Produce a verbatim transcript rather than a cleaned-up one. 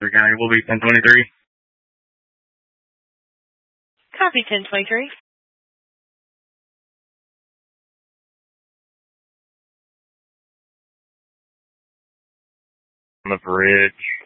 Custer County. We'll be ten twenty-three. Copy ten twenty-three. On the bridge.